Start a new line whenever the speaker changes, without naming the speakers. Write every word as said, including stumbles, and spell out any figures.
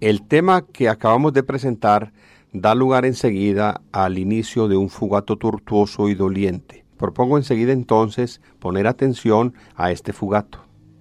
El tema que acabamos de presentar da lugar enseguida al inicio de un fugato tortuoso y doliente. Propongo enseguida entonces poner atención a este fugato.